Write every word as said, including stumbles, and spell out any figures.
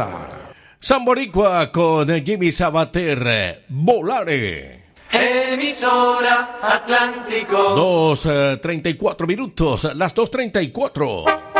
Venezuela. San Boricua con Jimmy Sabater, Volare. Emisora Atlántico. Dos, eh, treinta y cuatro minutos, las dos treinta y cuatro.